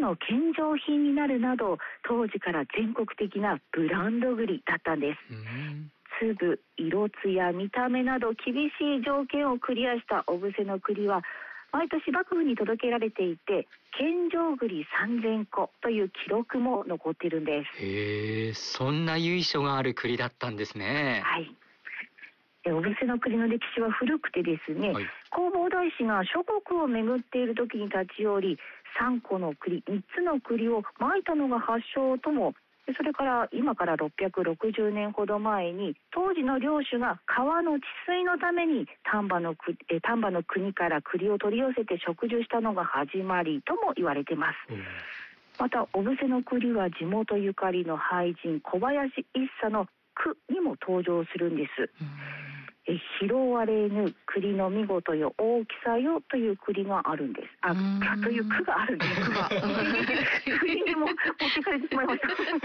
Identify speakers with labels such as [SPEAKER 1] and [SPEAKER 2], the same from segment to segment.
[SPEAKER 1] の献上品になるなど、当時から全国的なブランド栗だったんです。粒、色艶、見た目など厳しい条件をクリアした小布施の栗は毎年幕府に届けられていて、献上栗3000個という記録も残っているんです。
[SPEAKER 2] へえ、そんな由緒がある栗だったんですね。
[SPEAKER 1] はい。小布施の栗の歴史は古くてですね、はい、弘法大師が諸国を巡っている時に立ち寄り、3個の栗、3つの栗をまいたのが発祥とも。それから今から660年ほど前に当時の領主が川の治水のために丹波の国から栗を取り寄せて植樹したのが始まりとも言われています。また小布施の栗は地元ゆかりの俳人小林一茶の句にも登場するんです。拾われぬ栗の見事よ大きさよという栗があるんです。という句があるんです。栗にも持ってかれてしまいました。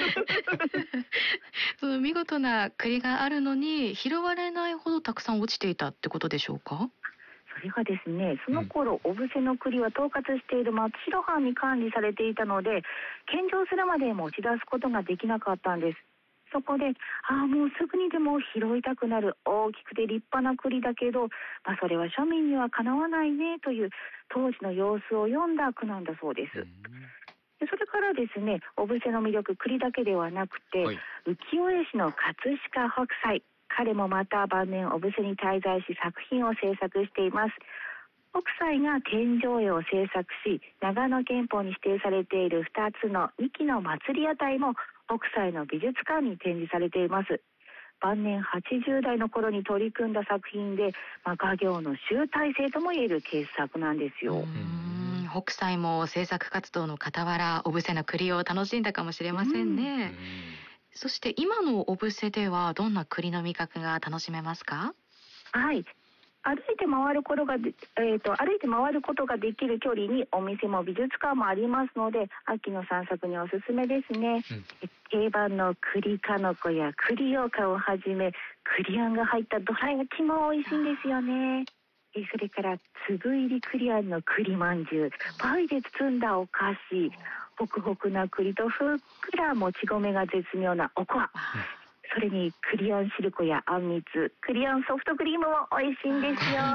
[SPEAKER 3] その見事な栗があるのに拾われないほどたくさん落ちていたってことでしょうか？
[SPEAKER 1] それがですね、その頃、小布施の栗は統括している松代藩に管理されていたので、献上するまで持ち出すことができなかったんです。そこで、もうすぐにでも拾いたくなる大きくて立派な栗だけど、それは庶民にはかなわないねという当時の様子を読んだ句なんだそうです。でそれからですね、小布施の魅力、栗だけではなくて、はい、浮世絵師の葛飾北斎、彼もまた晩年小布施に滞在し作品を制作しています。北斎が天井絵を制作し、長野県法に指定されている2つの2基の祭り屋台も北斎の美術館に展示されています。晩年80代の頃に取り組んだ作品で、画業の集大成ともいえる傑作なんですよ。
[SPEAKER 3] 北斎も制作活動の傍ら小布施の栗を楽しんだかもしれませんね。そして今の小布施ではどんな栗の味覚が楽しめますか？
[SPEAKER 1] はい。歩いて回ることができる距離にお店も美術館もありますので、秋の散策におすすめですね。定番の栗かのこや栗ようかんをはじめ、栗あんが入ったどら焼きも美味しいんですよね。それから粒入り栗あんの栗まんじゅう、パイで包んだお菓子、ホクホクな栗とふっくらもち米が絶妙なおこわ。それに栗あんしるこやあんみつ、栗あんソフトクリームも美味しいんですよ。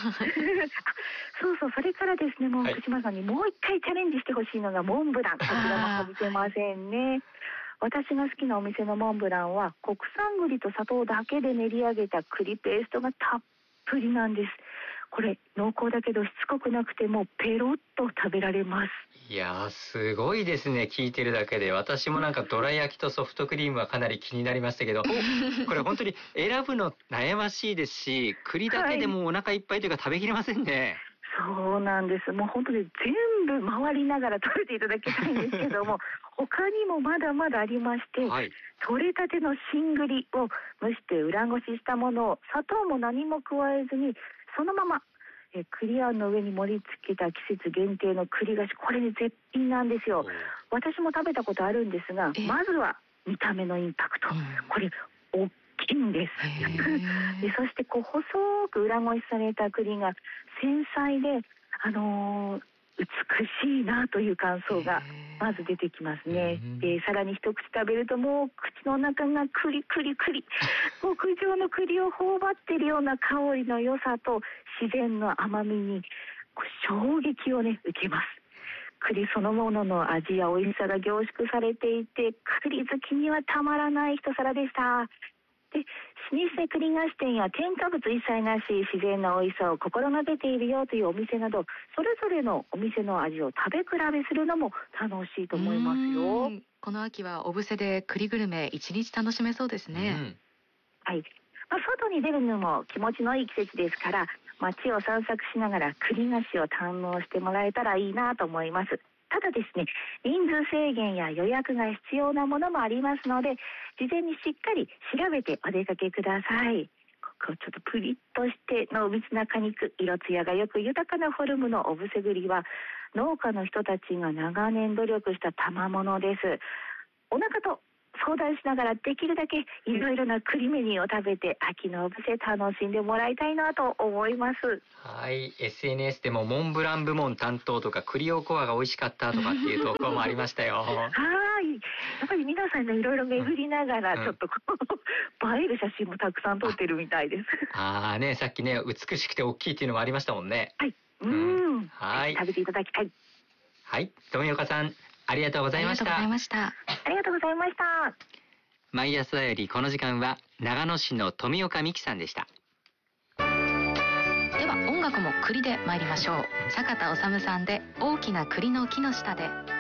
[SPEAKER 1] そう、それからですね、もう福島さんにもう一回チャレンジしてほしいのがモンブラン。こちらも外せませんね。私が好きなお店のモンブランは国産栗と砂糖だけで練り上げた栗ペーストがたっぷりなんです。これ濃厚だけどしつこくなくてもペロッと食べられます。
[SPEAKER 2] いやー、すごいですね。聞いてるだけで。私もどら焼きとソフトクリームはかなり気になりましたけど、これ本当に選ぶの悩ましいですし、栗だけでもお腹いっぱいというか食べきれませんね。
[SPEAKER 1] そうなんです。もう本当に全部回りながら食べていただきたいんですけども、他にもまだまだありまして、取れたての新栗を蒸して裏ごししたものを砂糖も何も加えずにそのまま栗あんの上に盛り付けた季節限定の栗菓子、これ絶品なんですよ。私も食べたことあるんですが、まずは見た目のインパクト、これ大きいんです。でそして細く裏ごしされた栗が繊細で、美しいなという感想がまず出てきますね。でさらに一口食べるともう口の中がクリクリクリ極上の栗を頬張っているような香りの良さと自然の甘みに衝撃を受けます。栗そのものの味や美味しさが凝縮されていて、栗好きにはたまらない一皿でした。で老舗栗菓子店や添加物一切なし、自然な美味しさを心がけているよというお店など、それぞれのお店の味を食べ比べするのも楽しいと思いますよ。
[SPEAKER 3] この秋は小布施で栗グルメ一日楽しめそうですね。
[SPEAKER 1] はい。外に出るのも気持ちのいい季節ですから、街を散策しながら栗菓子を堪能してもらえたらいいなと思います。ただですね、人数制限や予約が必要なものもありますので、事前にしっかり調べてお出かけください。ちょっとプリッとして濃密な果肉、色艶がよく豊かなフォルムの小布施栗は、農家の人たちが長年努力した賜物です。お腹と相談しながらできるだけいろいろな栗メニューを食べて秋の小布施楽しんでもらいたいなと思います。
[SPEAKER 2] はい、SNS でもモンブラン部門担当とか栗おこわが美味しかったとかっていう投稿もありましたよ。
[SPEAKER 1] はい、やっぱり皆さんねいろいろ巡りながらちょっと映える写真もたくさん撮ってるみたいです。
[SPEAKER 2] ああね、さっきね美しくて大きいっていうのもありましたもんね。
[SPEAKER 1] はい、はい、食べていただきたい。
[SPEAKER 2] はい、富岡さんありがとうございました。
[SPEAKER 3] ありがとうございました。
[SPEAKER 1] ありがとうございました。
[SPEAKER 2] 毎朝だよりこの時間は長野市の富岡美希さんでした。
[SPEAKER 3] では音楽も栗で参りましょう。坂田修さんで大きな栗の木の下で。